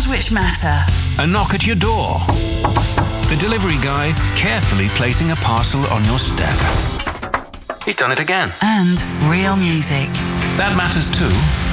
details which matter. A knock at your door. The delivery guy carefully placing a parcel on your step. He's done it again. And real music. That matters too.